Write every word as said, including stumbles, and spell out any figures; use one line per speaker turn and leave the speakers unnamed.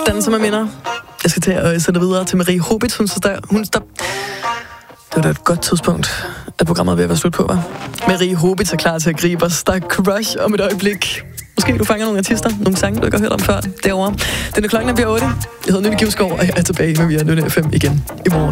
danser med minder. Jeg skal til at sende videre til Marie Hobitz. Hun står der. Hun står... Det var da et godt tidspunkt, at programmet er ved at være slut på, var. Marie Hobitz er klar til at gribe os. Der er Crush om et øjeblik. Måske du fanger nogle artister, nogle sange, du ikke har hørt om før derovre. Den er klokken, der bliver otte. Jeg hedder Nynne Givskov, og jeg er tilbage med Via Nynne F M igen i morgen.